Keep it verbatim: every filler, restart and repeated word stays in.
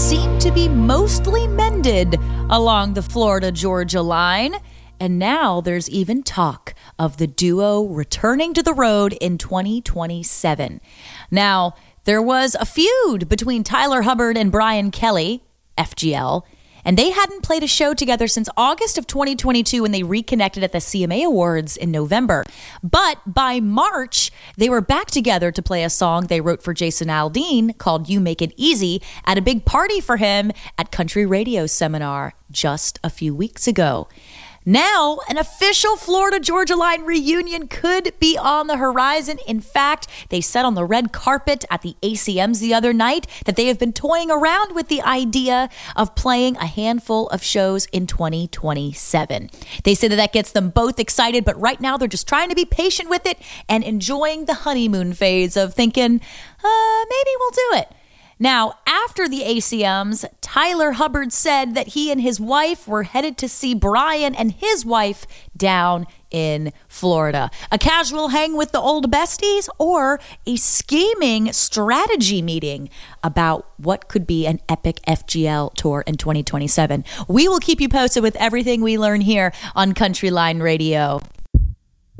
seem to be mostly mended along the Florida-Georgia line. And now there's even talk of the duo returning to the road in twenty twenty-seven. Now, there was a feud between Tyler Hubbard and Brian Kelly, F G L, and they hadn't played a show together since August of twenty twenty-two when they reconnected at the C M A Awards in November. But by March, they were back together to play a song they wrote for Jason Aldean called You Make It Easy at a big party for him at Country Radio Seminar just a few weeks ago. Now, an official Florida-Georgia Line reunion could be on the horizon. In fact, they said on the red carpet at the A C Ms the other night that they have been toying around with the idea of playing a handful of shows in twenty twenty-seven. They say that that gets them both excited, but right now they're just trying to be patient with it and enjoying the honeymoon phase of thinking, uh, maybe we'll do it. Now, after the A C Ms, Tyler Hubbard said that he and his wife were headed to see Brian and his wife down in Florida. A casual hang with the old besties or a scheming strategy meeting about what could be an epic F G L tour in twenty twenty-seven. We will keep you posted with everything we learn here on Country Line Radio.